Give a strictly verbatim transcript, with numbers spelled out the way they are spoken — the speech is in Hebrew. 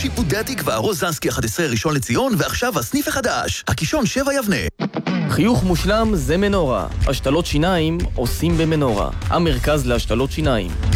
שיפודי התקווה, רוזנסקי אחת עשרה ראשון לציון, ועכשיו הסניף החדש, הקישון שבע יבנה. חיוך מושלם זה מנורה. השתלות שיניים עושים במנורה. המרכז להשתלות שיניים.